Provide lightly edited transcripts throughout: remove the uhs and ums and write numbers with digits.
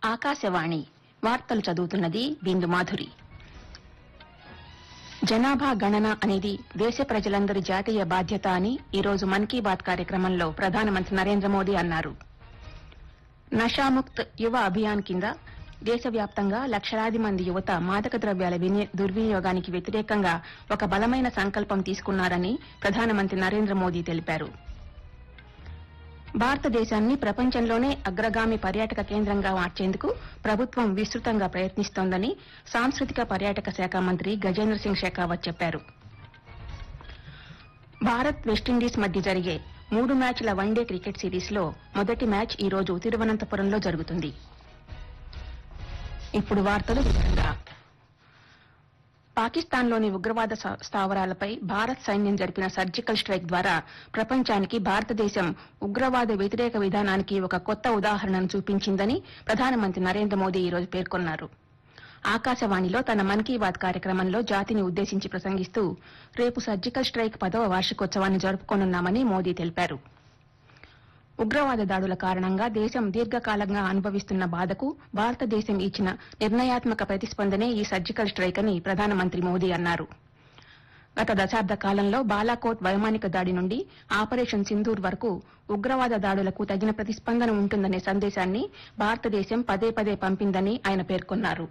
ఆకాశవాణి వార్తలు చదువుతున్నది బిందు మాధురి. జనాభా గణన అనేది దేశ ప్రజలందరి జాతీయ బాధ్యత అని ఈరోజు మన్ కీ బాత్ కార్యక్రమంలో ప్రధానమంత్రి నరేంద్ర మోదీ అన్నారు. నషాముక్త్ యువ అభియాన్ కింద దేశవ్యాప్తంగా లక్షలాది మంది యువత మాదక ద్రవ్యాల దుర్వినియోగానికి వ్యతిరేకంగా ఒక బలమైన సంకల్పం తీసుకున్నారని ప్రధానమంత్రి నరేంద్ర మోదీ తెలిపారు. భారతదేశాన్ని ప్రపంచంలోనే అగ్రగామి పర్యాటక కేంద్రంగా మార్చేందుకు ప్రభుత్వం విస్తృతంగా ప్రయత్నిస్తోందని సాంస్కృతిక పర్యాటక శాఖ మంత్రి గజేంద్ర సింగ్ షెకావత్ చెప్పారు. భారత్ వెస్టిండీస్ మధ్య జరిగే 3 మ్యాచ్ల వన్డే క్రికెట్ సిరీస్లో మొదటి మ్యాచ్ ఈ రోజు తిరువనంతపురంలో జరుగుతుంది. ఇప్పుడు వార్తలు వివరంగా. పాకిస్తాన్లోని ఉగ్రవాద స్థావరాలపై భారత్ సైన్యం జరిపిన సర్జికల్ స్ట్రైక్ ద్వారా ప్రపంచానికి భారతదేశం ఉగ్రవాద వ్యతిరేక విధానానికి ఒక కొత్త ఉదాహరణను చూపించిందని ప్రధానమంత్రి నరేంద్ర మోదీ ఈరోజు పేర్కొన్నారు. ఆకాశవాణిలో తన మన్ కీ బాత్ కార్యక్రమంలో జాతిని ఉద్దేశించి ప్రసంగిస్తూ రేపు సర్జికల్ స్ట్రైక్ 10వ వార్షికోత్సవాన్ని జరుపుకోనున్నామని మోదీ తెలిపారు. ఉగ్రవాద దాడుల కారణంగా దేశం దీర్ఘకాలంగా అనుభవిస్తున్న బాధకు భారతదేశం ఇచ్చిన నిర్ణయాత్మక ప్రతిస్పందనే ఈ సర్జికల్ స్ట్రైక్ అని ప్రధానమంత్రి మోదీ అన్నారు. గత దశాబ్ద కాలంలో బాలాకోట్ వైమానిక దాడి నుండి ఆపరేషన్ సింధూర్ వరకు ఉగ్రవాద దాడులకు తగిన ప్రతిస్పందన ఉంటుందనే సందేశాన్ని భారతదేశం పదే పదే పంపిందని ఆయన పేర్కొన్నారు.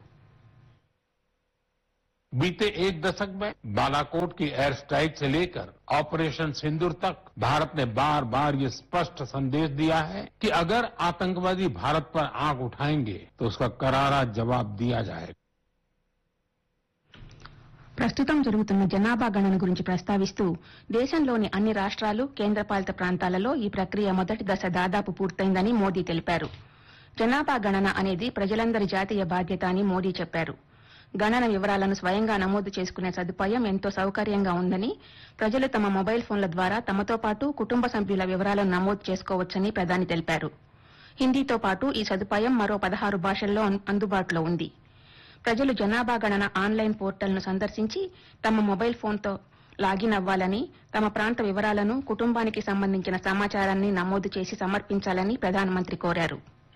बीते एक दशक में बालाकोट की एयर स्ट्राइक से लेकर ऑपरेशन सिंदूर तक भारत ने बार बार ये स्पष्ट संदेश दिया है कि अगर आतंकवादी भारत पर आंख उठाएंगे तो उसका करारा जवाब दिया जाएगा. ప్రస్తుతం జరుగుతున్న జనాభా గణన గురించి ప్రస్తావిస్తూ దేశంలోని అన్ని రాష్ట్రాలు కేంద్రపాలిత ప్రాంతాలలో ఈ ప్రక్రియ మొదటి దశ దాదాపు పూర్తయిందని మోదీ తెలిపారు. జనాభా గణన అనేది ప్రజలందరి జాతీయ బాధ్యత అని మోదీ చెప్పారు. గణన వివరాలను స్వయంగా నమోదు చేసుకునే సదుపాయం ఎంతో సౌకర్యంగా ఉందని, ప్రజలు తమ మొబైల్ ఫోన్ల ద్వారా తమతో పాటు కుటుంబ సభ్యుల వివరాలను నమోదు చేసుకోవచ్చని ప్రధాని తెలిపారు. హిందీతో పాటు ఈ సదుపాయం మరో 16 భాషల్లో అందుబాటులో ఉంది. ప్రజలు జనాభా గణన ఆన్లైన్ పోర్టల్ను సందర్శించి తమ మొబైల్ ఫోన్తో లాగిన్ అవ్వాలని, తమ ప్రాంత వివరాలను, కుటుంబానికి సంబంధించిన సమాచారాన్ని నమోదు చేసి సమర్పించాలని ప్రధానమంత్రి కోరారు.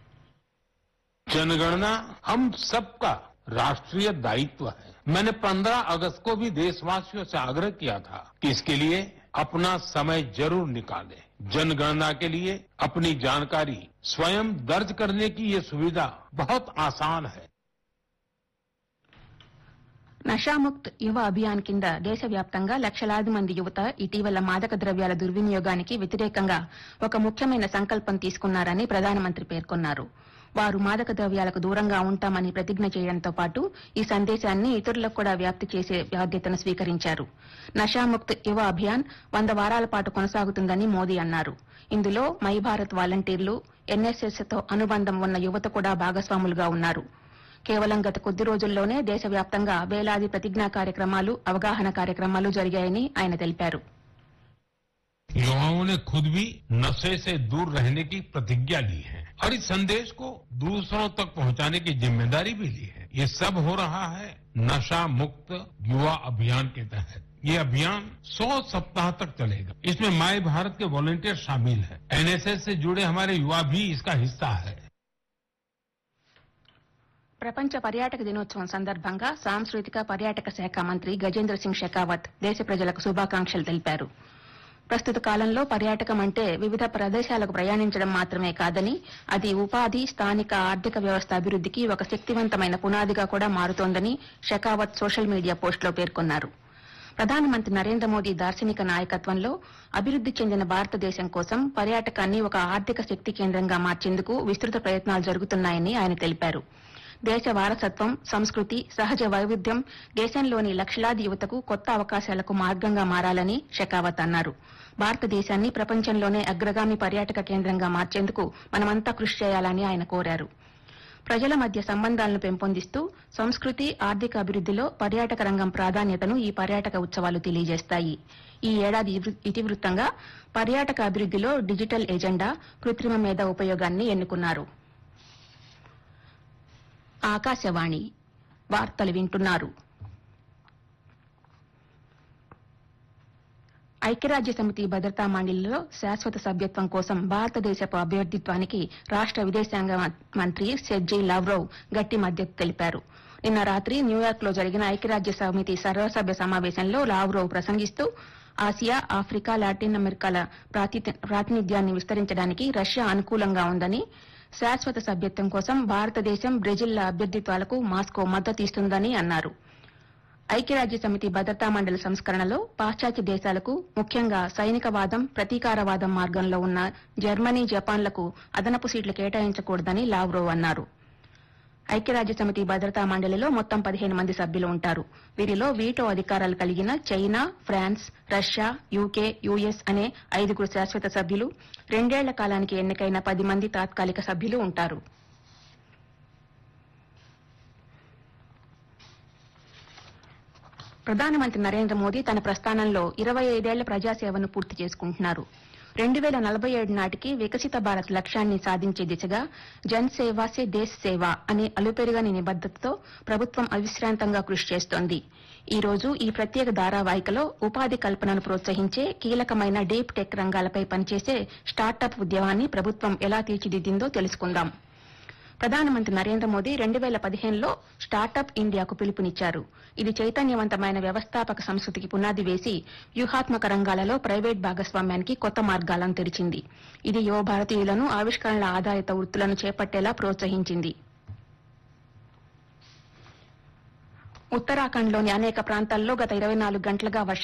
जनगणना हम सबका राष्ट्रीय दायित्व है. मैंने 15 अगस्त को भी देशवासियों से आग्रह किया था कि इसके लिए अपना समय जरूर निकालें. जनगणना के लिए अपनी जानकारी स्वयं दर्ज करने की ये सुविधा बहुत आसान है. నషాముక్త్ యువ అభియాన్ కింద దేశవ్యాప్తంగా లక్షలాది మంది యువత ఇటీవల మాదక ద్రవ్యాల దుర్వినియోగానికి వ్యతిరేకంగా ఒక ముఖ్యమైన సంకల్పం తీసుకున్నారని ప్రధానమంత్రి పేర్కొన్నారు. వారు మాదక ద్రవ్యాలకు దూరంగా ఉంటామని ప్రతిజ్ఞ చేయడంతో పాటు ఈ సందేశాన్ని ఇతరులకు కూడా వ్యాప్తి చేసే బాధ్యతను స్వీకరించారు. నషాముక్త్ యువ అభియాన్ 100 వారాల పాటు కొనసాగుతుందని మోదీ అన్నారు. ఇందులో మై భారత్ వాలంటీర్లు, ఎన్ఎస్ఎస్ తో అనుబంధం ఉన్న యువత కూడా భాగస్వాములుగా ఉన్నారు. కేవలం గత కొద్ది రోజుల్లోనే దేశవ్యాప్తంగా వేలాది ప్రతిజ్ఞా కార్యక్రమాలు, అవగాహన కార్యక్రమాలు జరిగాయని ఆయన తెలిపారు. युवाओं ने खुद भी नशे से दूर रहने की प्रतिज्ञा ली है और इस संदेश को दूसरों तक पहुंचाने की जिम्मेदारी भी ली है. ये सब हो रहा है नशा मुक्त युवा अभियान के तहत. ये अभियान 100 सप्ताह तक चलेगा. इसमें माय भारत के वॉलंटियर शामिल हैं. एनएसएस से जुड़े हमारे युवा भी इसका हिस्सा है. ప్రపంచ పర్యాటక దినోత్సవం సందర్భంగా సాంస్కృతిక పర్యాటక శాఖ మంత్రి గజేంద్ర సింగ్ షెకావత్ దేశ ప్రజలకు శుభాకాంక్షలు తెలిపారు. ప్రస్తుత కాలంలో పర్యాటకం అంటే వివిధ ప్రదేశాలకు ప్రయాణించడం మాత్రమే కాదని, అది ఉపాధి, స్థానిక ఆర్థిక వ్యవస్థ అభివృద్దికి ఒక శక్తివంతమైన పునాదిగా కూడా మారుతోందని షెకావత్ సోషల్ మీడియా పోస్టులో పేర్కొన్నారు. ప్రధానమంత్రి నరేంద్ర మోదీ దార్శనిక నాయకత్వంలో అభివృద్ది చెందిన భారతదేశం కోసం పర్యాటకాన్ని ఒక ఆర్థిక శక్తి కేంద్రంగా మార్చేందుకు విస్తృత ప్రయత్నాలు జరుగుతున్నాయని ఆయన తెలిపారు. దేశ వారసత్వం, సంస్కృతి, సహజ వైవిధ్యం దేశంలోని లక్షలాది యువతకు కొత్త అవకాశాలకు మార్గంగా మారాలని షెకావత్ అన్నారు. భారతదేశాన్ని ప్రపంచంలోనే అగ్రగామి పర్యాటక కేంద్రంగా మార్చేందుకు మనమంతా కృషి చేయాలని ఆయన కోరారు. ప్రజల మధ్య సంబంధాలను పెంపొందిస్తూ సంస్కృతి, ఆర్థిక అభివృద్దిలో పర్యాటక రంగం ప్రాధాన్యతను ఈ పర్యాటక ఉత్సవాలు తెలియజేస్తాయి. ఈ ఏడాది ఇతివృత్తంగా పర్యాటక అభివృద్దిలో డిజిటల్ ఎజెండా, కృత్రిమ మేధ ఉపయోగాన్ని ఎన్నుకున్నారు. ఆకాశవాణి వార్తలు వింటున్నారు. ఐక్యరాజ్య సమితి భద్రతా మండలిలో శాశ్వత సభ్యత్వం కోసం భారతదేశపు అభ్యర్థిత్వానికి రాష్ట విదేశాంగ మంత్రి సెర్జీ లావ్రోవ్ గట్టి మద్దతు తెలిపారు. నిన్న రాత్రి న్యూయార్క్ లో జరిగిన ఐక్యరాజ్య సమితి సర్వసభ్య సమావేశంలో లావ్రోవ్ ప్రసంగిస్తూ ఆసియా, ఆఫ్రికా, లాటిన్ అమెరికాల ప్రాతినిధ్యాన్ని విస్తరించడానికి రష్యా అనుకూలంగా ఉందని, శాశ్వత సభ్యత్వం కోసం భారతదేశం, బ్రెజిల్ల అభ్యర్థిత్వాలకు మాస్కో మద్దతు ఇస్తుందని అన్నారు. ఐక్యరాజ్య సమితి భద్రతా మండలి సంస్కరణలో పాశ్చాత్య దేశాలకు, ముఖ్యంగా సైనికవాదం, ప్రతీకారవాదం మార్గంలో ఉన్న జర్మనీ, జపాన్లకు అదనపు సీట్లు కేటాయించకూడదని లావ్రోవ్ అన్నారు. ఐక్యరాజ్య సమితి భద్రతా మండలిలో మొత్తం 15 మంది సభ్యులు ఉంటారు. వీరిలో వీటో అధికారాలు కలిగిన China, France, Russia, UK, US అనే 5 శాశ్వత సభ్యులు, 2 ఏళ్ల కాలానికి ఎన్నికైన 10 మంది తాత్కాలిక సభ్యులు ఉంటారు. ప్రధానమంత్రి నరేంద్ర మోదీ తన ప్రస్థానంలో 25 ఏళ్ల ప్రజాసేవను పూర్తి చేసుకుంటున్నారు. 2047 నాటికి వికసిత భారత్ లక్ష్యాన్ని సాధించే దిశగా జన్ సేవా సే దేశ్ సేవా అనే అలుపెరుగని నిబద్దతతో ప్రభుత్వం అవిశ్రాంతంగా కృషి చేస్తోంది. ఈ రోజు ఈ ప్రత్యేక ధారావాహికలో ఉపాధి కల్పనను ప్రోత్సహించే కీలకమైన డీప్ టెక్ రంగాలపై పనిచేసే స్టార్టప్ ఉద్యమాన్ని ప్రభుత్వం ఎలా తీర్చిదిద్దిందో తెలుసుకుందాం. ప్రధానమంత్రి నరేంద్ర మోదీ 2015లో స్టార్టప్ ఇండియాకు పిలుపునిచ్చారు. ఇది చైతన్యవంతమైన వ్యవస్థాపక సంస్కృతికి పునాది వేసి వ్యూహాత్మక రంగాలలో ప్రైవేట్ భాగస్వామ్యానికి కొత్త మార్గాలను తెరిచింది. ఇది యువ భారతీయులను ఆవిష్కరణల ఆధారిత వృత్తులను చేపట్టేలా ప్రోత్సహించింది. ఉత్తరాఖండ్లోని అనేక ప్రాంతాల్లో గత 24 గంటలుగా